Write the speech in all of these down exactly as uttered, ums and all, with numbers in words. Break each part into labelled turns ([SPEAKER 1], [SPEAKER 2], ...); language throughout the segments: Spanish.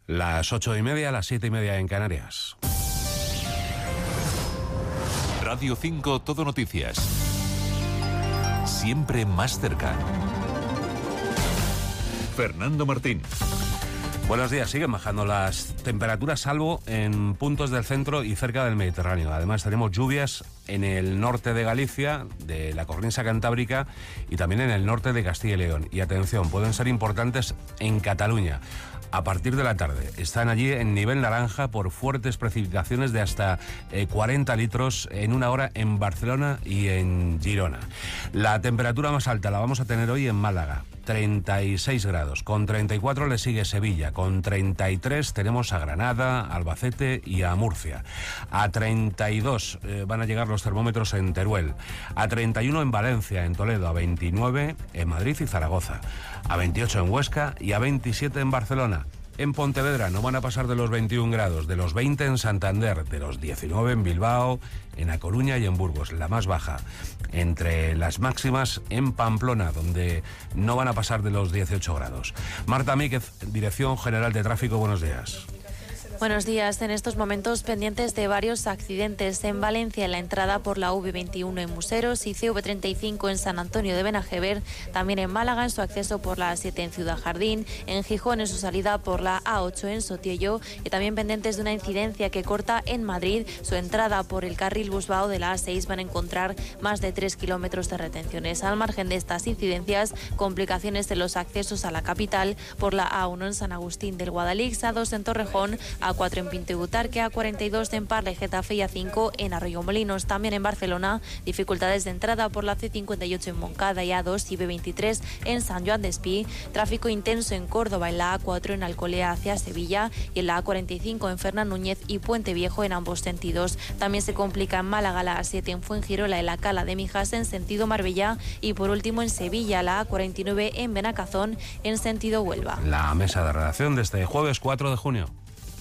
[SPEAKER 1] Las ocho y media, las siete y media en Canarias.
[SPEAKER 2] Radio cinco Todo Noticias. Siempre más cerca. Fernando Martín.
[SPEAKER 1] Buenos días. Siguen bajando las temperaturas, salvo en puntos del centro y cerca del Mediterráneo. Además, tenemos lluvias en el norte de Galicia, de la cornisa cantábrica y también en el norte de Castilla y León. Y atención, pueden ser importantes en Cataluña. A partir de la tarde están allí en nivel naranja por fuertes precipitaciones de hasta eh, cuarenta litros en una hora en Barcelona y en Girona. La temperatura más alta la vamos a tener hoy en Málaga, treinta y seis grados. Con treinta y cuatro le sigue Sevilla. Con treinta y tres tenemos a Granada, Albacete y a Murcia. A treinta y dos eh, van a llegar los termómetros en Teruel. A treinta y uno en Valencia, en Toledo. A veintinueve en Madrid y Zaragoza. A veintiocho en Huesca y a veintisiete en Barcelona. En Pontevedra no van a pasar de los veintiún grados, de los veinte en Santander, de los diecinueve en Bilbao, en A Coruña y en Burgos, la más baja. Entre las máximas en Pamplona, donde no van a pasar de los dieciocho grados. Marta Míquez, Dirección General de Tráfico, buenos días.
[SPEAKER 3] Buenos días. En estos momentos pendientes de varios accidentes en Valencia, en la entrada por la U V veintiuno en Museros y C V treinta y cinco en San Antonio de Benajever, también en Málaga en su acceso por la A siete en Ciudad Jardín, en Gijón en su salida por la A ocho en Sotiello y también pendientes de una incidencia que corta en Madrid su entrada por el carril Busbao de la A seis. Van a encontrar más de tres kilómetros de retenciones. Al margen de estas incidencias, complicaciones en los accesos a la capital por la A uno en San Agustín del Guadalix, A dos en Torrejón, A cuatro en Pinto y Butarque, A cuarenta y dos en Parla y Getafe y A cinco en Arroyomolinos. También en Barcelona, dificultades de entrada por la C cincuenta y ocho en Moncada y A dos y B veintitrés en San Joan d'Espí. Tráfico intenso en Córdoba, en la A cuatro en Alcolea hacia Sevilla y en la A cuarenta y cinco en Fernán Núñez y Puente Viejo en ambos sentidos. También se complica en Málaga la A siete en Fuengirola y la Cala de Mijas en sentido Marbella y por último en Sevilla la A cuarenta y nueve en Benacazón en sentido Huelva.
[SPEAKER 1] La mesa de redacción de este jueves cuatro de junio.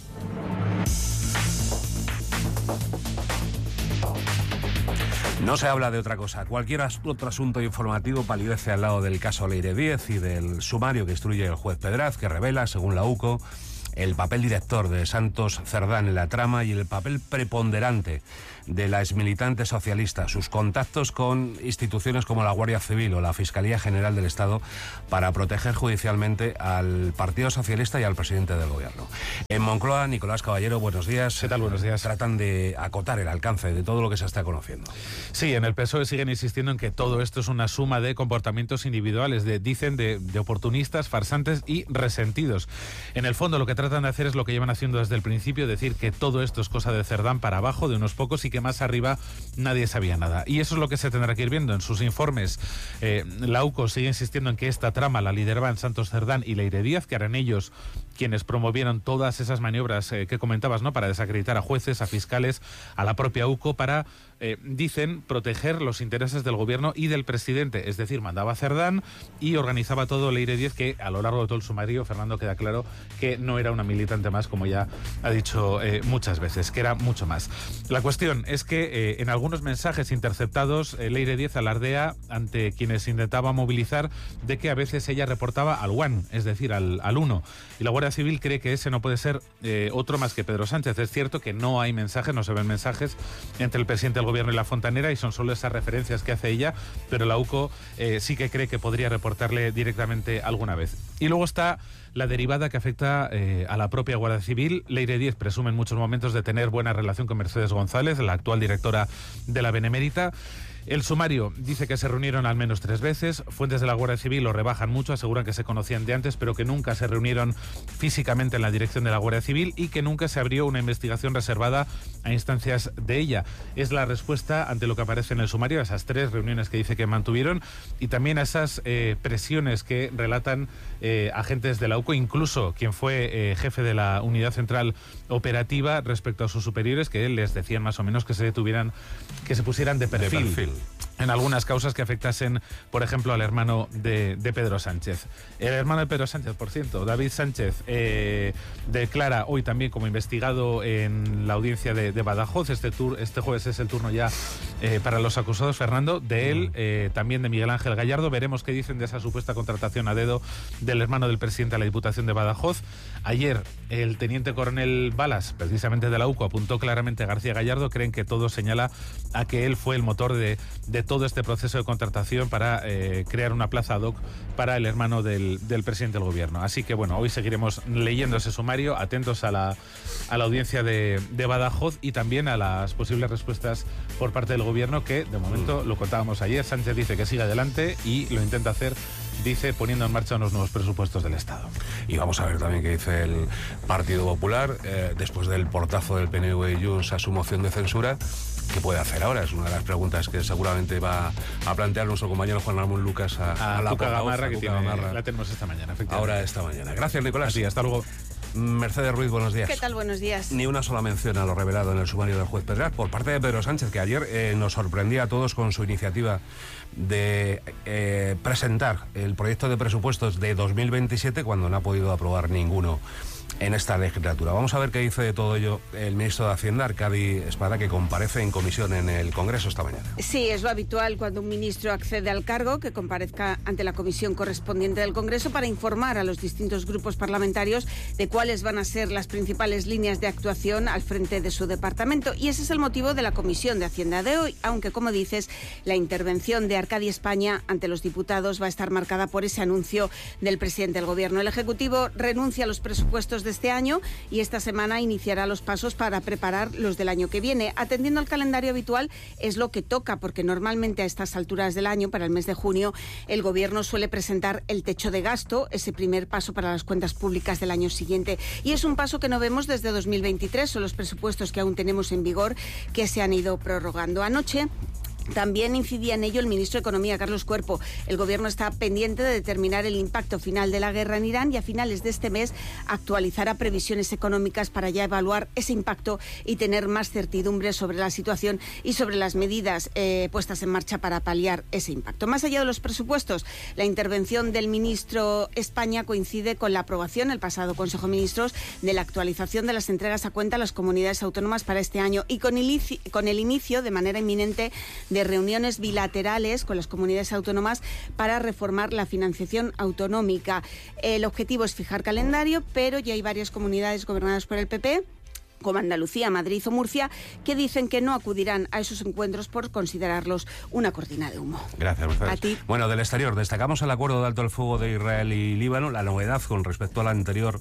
[SPEAKER 1] No se habla de otra cosa. Cualquier otro asunto informativo palidece al lado del caso Leire Díez y del sumario que instruye el juez Pedraz, que revela, según la U C O, el papel director de Santos Cerdán en la trama y el papel preponderante de la exmilitante socialista, sus contactos con instituciones como la Guardia Civil o la Fiscalía General del Estado para proteger judicialmente al Partido Socialista y al presidente del Gobierno. En Moncloa, Nicolás Caballero, buenos días.
[SPEAKER 4] ¿Qué tal? Buenos días.
[SPEAKER 1] Tratan de acotar el alcance de todo lo que se está conociendo.
[SPEAKER 4] Sí, en el P S O E siguen insistiendo en que todo esto es una suma de comportamientos individuales, de, dicen, de, de oportunistas, farsantes y resentidos. En el fondo, lo que tratan de hacer es lo que llevan haciendo desde el principio, decir que todo esto es cosa de Cerdán para abajo, de unos pocos, y que más arriba nadie sabía nada. Y eso es lo que se tendrá que ir viendo en sus informes. Eh, la U C O sigue insistiendo en que esta trama la lideraban Santos Cerdán y Leire Díez, que eran ellos quienes promovieron todas esas maniobras eh, que comentabas, ¿no?, para desacreditar a jueces, a fiscales, a la propia U C O, para, eh, dicen, proteger los intereses del gobierno y del presidente. Es decir, mandaba a Cerdán y organizaba todo Leire Díez, que a lo largo de todo el sumario, Fernando, queda claro que no era una militante más, como ya ha dicho eh, muchas veces, que era mucho más. La cuestión es que eh, en algunos mensajes interceptados, eh, Leire Díez alardea ante quienes intentaba movilizar de que a veces ella reportaba al One, es decir, al, al uno. Y la Guardia Civil cree que ese no puede ser eh, otro más que Pedro Sánchez. Es cierto que no hay mensajes, no se ven mensajes entre el presidente del gobierno y la fontanera, y son solo esas referencias que hace ella, pero la U C O eh, sí que cree que podría reportarle directamente alguna vez. Y luego está la derivada que afecta eh, a la propia Guardia Civil. Leire Díez presume en muchos momentos de tener buena relación con Mercedes González, la actual directora de la Benemérita. El sumario dice que se reunieron al menos tres veces. Fuentes de la Guardia Civil lo rebajan mucho, aseguran que se conocían de antes, pero que nunca se reunieron físicamente en la dirección de la Guardia Civil y que nunca se abrió una investigación reservada a instancias de ella. Es la respuesta ante lo que aparece en el sumario, a esas tres reuniones que dice que mantuvieron y también a esas eh, presiones que relatan eh, agentes de la U C O, incluso quien fue eh, jefe de la Unidad Central Operativa respecto a sus superiores, que les decían más o menos que se detuvieran, que se pusieran de perfil.
[SPEAKER 1] De perfil.
[SPEAKER 4] en algunas causas que afectasen, por ejemplo, al hermano de, de Pedro Sánchez. El hermano de Pedro Sánchez, por cierto, David Sánchez, eh, declara hoy también como investigado en la audiencia de, de Badajoz. Este, tur, este jueves es el turno ya eh, para los acusados, Fernando, de él, eh, también de Miguel Ángel Gallardo. Veremos qué dicen de esa supuesta contratación a dedo del hermano del presidente de la Diputación de Badajoz. Ayer, el teniente coronel Balas, precisamente de la U C O, apuntó claramente a García Gallardo. Creen que todo señala a que él fue el motor de, de todo este proceso de contratación para eh, crear una plaza ad hoc para el hermano del, del presidente del gobierno. Así que bueno, hoy seguiremos leyendo ese sumario, atentos a la, a la audiencia de, de Badajoz y también a las posibles respuestas por parte del gobierno, que de momento, lo contábamos ayer, Sánchez dice que sigue adelante y lo intenta hacer, dice, poniendo en marcha unos nuevos presupuestos del Estado.
[SPEAKER 1] Y vamos a ver también qué dice el Partido Popular, eh, después del portazo del P N V y Junts a su moción de censura. ¿Qué puede hacer ahora? Es una de las preguntas que seguramente va a plantear nuestro compañero Juan Ramón Lucas a,
[SPEAKER 4] a,
[SPEAKER 1] a la
[SPEAKER 4] Cuca Gamarra,
[SPEAKER 1] a
[SPEAKER 4] que
[SPEAKER 1] Cuca
[SPEAKER 4] tiene,
[SPEAKER 1] Gamarra.
[SPEAKER 4] La tenemos esta mañana, efectivamente.
[SPEAKER 1] Ahora esta mañana. Gracias, Nicolás.
[SPEAKER 4] Sí, hasta luego.
[SPEAKER 1] Mercedes Ruiz, buenos días.
[SPEAKER 5] ¿Qué tal? Buenos días.
[SPEAKER 1] Ni una sola mención a lo revelado en el sumario del juez Pedraz por parte de Pedro Sánchez, que ayer eh, nos sorprendía a todos con su iniciativa de eh, presentar el proyecto de presupuestos de dos mil veintisiete cuando no ha podido aprobar ninguno en esta legislatura. Vamos a ver qué dice de todo ello el ministro de Hacienda, Arcadi Espada, que comparece en comisión en el Congreso esta mañana.
[SPEAKER 5] Sí, es lo habitual cuando un ministro accede al cargo, que comparezca ante la comisión correspondiente del Congreso para informar a los distintos grupos parlamentarios de cuáles van a ser las principales líneas de actuación al frente de su departamento. Y ese es el motivo de la comisión de Hacienda de hoy, aunque, como dices, la intervención de Arcadi España ante los diputados va a estar marcada por ese anuncio del presidente del Gobierno. El Ejecutivo renuncia a los presupuestos de este año y esta semana iniciará los pasos para preparar los del año que viene. Atendiendo al calendario habitual es lo que toca, porque normalmente a estas alturas del año, para el mes de junio, el Gobierno suele presentar el techo de gasto, ese primer paso para las cuentas públicas del año siguiente. Y es un paso que no vemos desde dos mil veintitrés, son los presupuestos que aún tenemos en vigor que se han ido prorrogando. Anoche también incidía en ello el ministro de Economía, Carlos Cuerpo. El Gobierno está pendiente de determinar el impacto final de la guerra en Irán y a finales de este mes actualizará previsiones económicas para ya evaluar ese impacto y tener más certidumbre sobre la situación y sobre las medidas eh, puestas en marcha para paliar ese impacto. Más allá de los presupuestos, la intervención del ministro España coincide con la aprobación el pasado Consejo de Ministros de la actualización de las entregas a cuenta a las comunidades autónomas para este año y con el, con el inicio de manera inminente de de reuniones bilaterales con las comunidades autónomas para reformar la financiación autonómica. El objetivo es fijar calendario, pero ya hay varias comunidades gobernadas por el P P, como Andalucía, Madrid o Murcia, que dicen que no acudirán a esos encuentros por considerarlos una cortina de humo.
[SPEAKER 1] Gracias, Mercedes.
[SPEAKER 5] A ti.
[SPEAKER 1] Bueno, del exterior, destacamos el acuerdo de alto el fuego de Israel y Líbano, la novedad con respecto al anterior,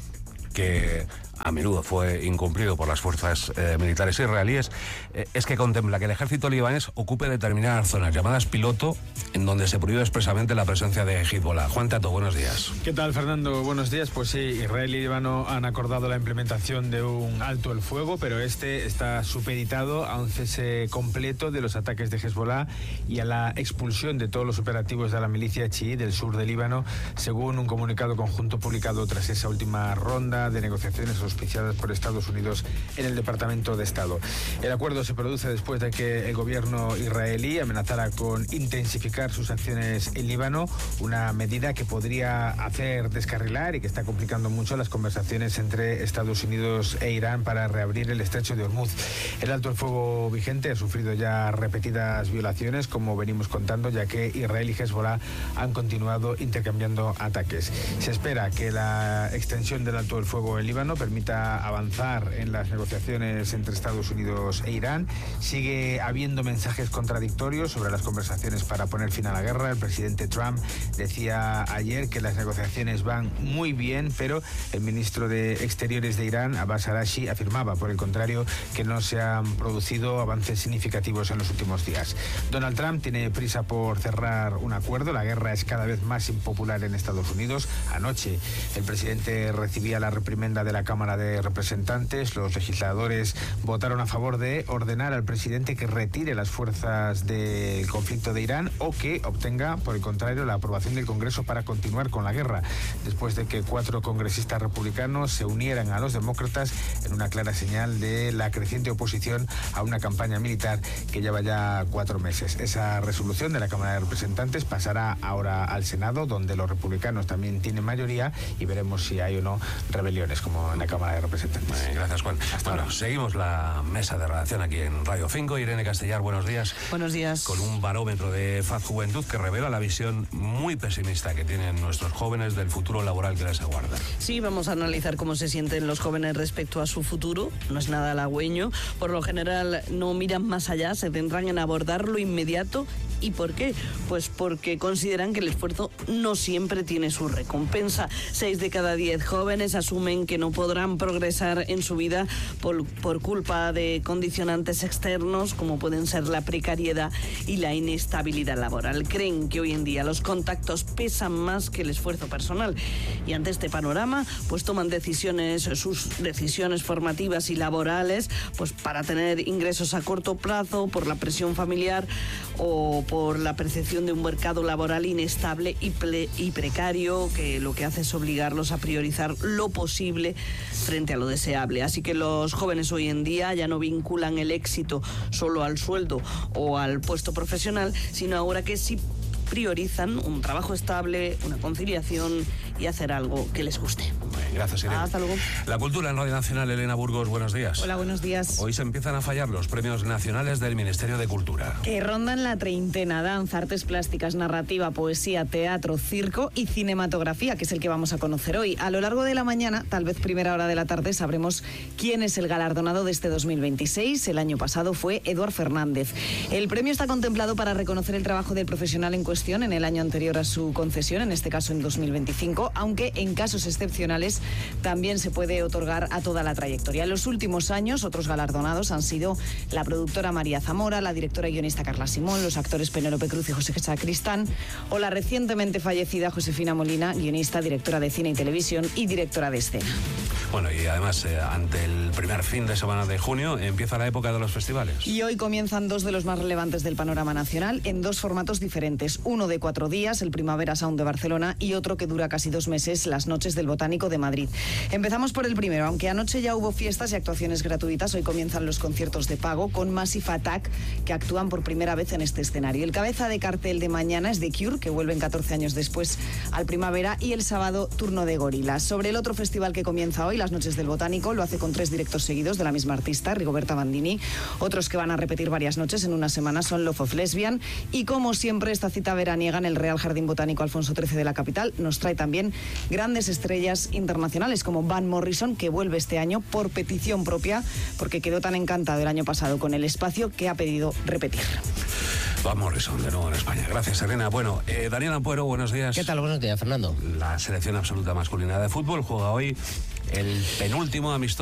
[SPEAKER 1] que a menudo fue incumplido por las fuerzas eh, militares israelíes, eh, es que contempla que el ejército libanés ocupe determinadas zonas llamadas piloto, en donde se prohíbe expresamente la presencia de Hezbollah. Juan Tato, buenos días.
[SPEAKER 6] ¿Qué tal, Fernando? Buenos días. Pues sí, Israel y Líbano han acordado la implementación de un alto el fuego, pero este está supeditado a un cese completo de los ataques de Hezbollah y a la expulsión de todos los operativos de la milicia chií del sur de Líbano, según un comunicado conjunto publicado tras esa última ronda de negociaciones auspiciadas por Estados Unidos en el Departamento de Estado. El acuerdo se produce después de que el gobierno israelí amenazara con intensificar sus acciones en Líbano, una medida que podría hacer descarrilar y que está complicando mucho las conversaciones entre Estados Unidos e Irán para reabrir el estrecho de Hormuz. El alto el fuego vigente ha sufrido ya repetidas violaciones, como venimos contando, ya que Israel y Hezbollah han continuado intercambiando ataques. Se espera que la extensión del alto el fuego en Líbano permita avanzar en las negociaciones entre Estados Unidos e Irán. Sigue habiendo mensajes contradictorios sobre las conversaciones para poner fin a la guerra. El presidente Trump decía ayer que las negociaciones van muy bien, pero el ministro de Exteriores de Irán, Abbas Araghchi, afirmaba, por el contrario, que no se han producido avances significativos en los últimos días. Donald Trump tiene prisa por cerrar un acuerdo. La guerra es cada vez más impopular en Estados Unidos. Anoche el presidente recibía la reprimenda de la Cámara Cámara de Representantes, los legisladores votaron a favor de ordenar al presidente que retire las fuerzas del conflicto de Irán o que obtenga, por el contrario, la aprobación del Congreso para continuar con la guerra, después de que cuatro congresistas republicanos se unieran a los demócratas en una clara señal de la creciente oposición a una campaña militar que lleva ya cuatro meses. Esa resolución de la Cámara de Representantes pasará ahora al Senado, donde los republicanos también tienen mayoría, y veremos si hay o no rebeliones como en la Cámara de Representantes.
[SPEAKER 1] Eh, gracias, Juan.
[SPEAKER 6] Hasta
[SPEAKER 1] bueno,
[SPEAKER 6] ahora.
[SPEAKER 1] Seguimos la mesa de redacción aquí en Radio cinco. Irene Castellar, buenos días.
[SPEAKER 7] Buenos días.
[SPEAKER 1] Con un barómetro de Faz Juventud que revela la visión muy pesimista que tienen nuestros jóvenes del futuro laboral que les aguarda.
[SPEAKER 7] Sí, vamos a analizar cómo se sienten los jóvenes respecto a su futuro. No es nada halagüeño. Por lo general no miran más allá, se centran en abordar lo inmediato. ¿Y por qué? Pues porque consideran que el esfuerzo no siempre tiene su recompensa. Seis de cada diez jóvenes asumen que no podrán progresar en su vida por, por culpa de condicionantes externos como pueden ser la precariedad y la inestabilidad laboral. Creen que hoy en día los contactos pesan más que el esfuerzo personal. Y ante este panorama, pues toman decisiones, sus decisiones formativas y laborales, pues para tener ingresos a corto plazo, por la presión familiar o por la percepción de un mercado laboral inestable y, ple- y precario, que lo que hace es obligarlos a priorizar lo posible frente a lo deseable. Así que los jóvenes hoy en día ya no vinculan el éxito solo al sueldo o al puesto profesional, sino ahora que sí priorizan un trabajo estable, una conciliación y hacer algo que les guste.
[SPEAKER 1] Bien, gracias, Irene.
[SPEAKER 7] Hasta luego.
[SPEAKER 1] La cultura en Radio Nacional, Elena Burgos, buenos días.
[SPEAKER 8] Hola, buenos días.
[SPEAKER 1] Hoy se empiezan a fallar los premios nacionales del Ministerio de Cultura.
[SPEAKER 8] Que rondan la treintena: danza, artes plásticas, narrativa, poesía, teatro, circo y cinematografía, que es el que vamos a conocer hoy. A lo largo de la mañana, tal vez primera hora de la tarde, sabremos quién es el galardonado de este dos mil veintiséis. El año pasado fue Eduard Fernández. El premio está contemplado para reconocer el trabajo del profesional en cuestión en el año anterior a su concesión, en este caso en dos mil veinticinco, aunque en casos excepcionales también se puede otorgar a toda la trayectoria. En los últimos años, otros galardonados han sido la productora María Zamora, la directora y guionista Carla Simón, los actores Penélope Cruz y José Sacristán, o la recientemente fallecida Josefina Molina, guionista, directora de cine y televisión y directora de escena.
[SPEAKER 1] Bueno, y además, eh, ante el primer fin de semana de junio, empieza la época de los festivales.
[SPEAKER 8] Y hoy comienzan dos de los más relevantes del panorama nacional en dos formatos diferentes. Uno de cuatro días, el Primavera Sound de Barcelona, y otro que dura casi dos meses, las Noches del Botánico de Madrid. Empezamos por el primero. Aunque anoche ya hubo fiestas y actuaciones gratuitas, hoy comienzan los conciertos de pago con Massive Attack, que actúan por primera vez en este escenario. El cabeza de cartel de mañana es The Cure, que vuelven catorce años después al Primavera, y el sábado Turno de Gorilas. Sobre el otro festival que comienza hoy, las Noches del Botánico, lo hace con tres directos seguidos de la misma artista, Rigoberta Bandini. Otros que van a repetir varias noches en una semana son Love of Lesbian, y como siempre esta cita veraniega en el Real Jardín Botánico Alfonso trece de la capital nos trae también grandes estrellas internacionales como Van Morrison, que vuelve este año por petición propia porque quedó tan encantado el año pasado con el espacio que ha pedido repetir.
[SPEAKER 1] Van Morrison, de nuevo en España. Gracias, Elena. Bueno, eh, Daniel Ampuero, buenos días.
[SPEAKER 9] ¿Qué tal? Buenos días, Fernando.
[SPEAKER 1] La selección absoluta masculina de fútbol juega hoy el penúltimo amistoso